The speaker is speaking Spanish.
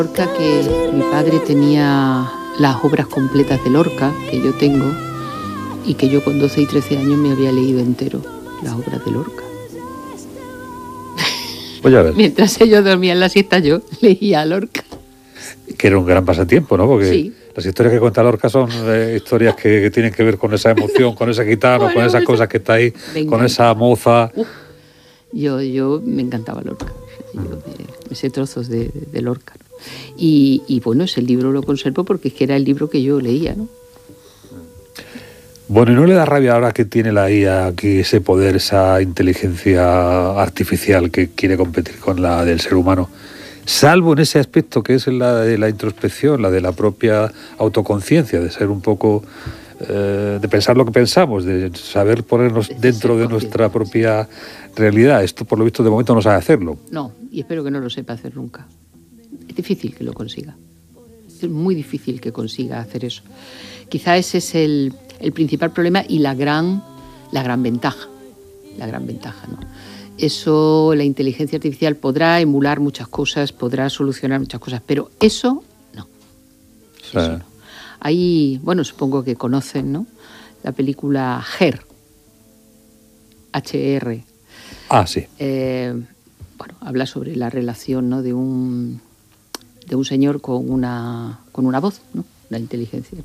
Lorca, que mi padre tenía las obras completas de Lorca, que yo tengo, y que yo con 12 y 13 años me había leído entero las obras de Lorca. Voy a ver. Mientras ellos dormían la siesta, yo leía a Lorca. Que era un gran pasatiempo, ¿no? Porque sí. Las historias que cuenta Lorca son historias que tienen que ver con esa emoción, con ese gitano, con esas cosas que está ahí, con esa moza. Yo me encantaba Lorca. Yo me sé trozos de Lorca, ¿no? Y bueno, ese libro lo conservo porque es que era el libro que yo leía, ¿no? Bueno, ¿y no le da rabia ahora que tiene la IA aquí ese poder, esa inteligencia artificial que quiere competir con la del ser humano? Salvo en ese aspecto que es la de la introspección, la de la propia autoconciencia, de ser un poco, de pensar lo que pensamos, de saber ponernos dentro de nuestra propia realidad. Esto, por lo visto, de momento no sabe hacerlo. No, y espero que no lo sepa hacer nunca. Es difícil que lo consiga. Es muy difícil que consiga hacer eso. Quizá ese es el principal problema y la gran ventaja. La gran ventaja, ¿no? Eso, la inteligencia artificial podrá emular muchas cosas, podrá solucionar muchas cosas, pero eso no. Sí. Eso no. Ahí, bueno, supongo que conocen, ¿no? La película Her. H-R. Ah, sí. Bueno, habla sobre la relación, ¿no?, de un señor con una voz, ¿no? La inteligencia.